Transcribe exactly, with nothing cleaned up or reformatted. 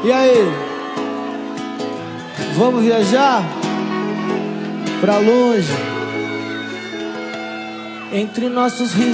E aí? Vamos viajar? Pra longe. Entre nossos risos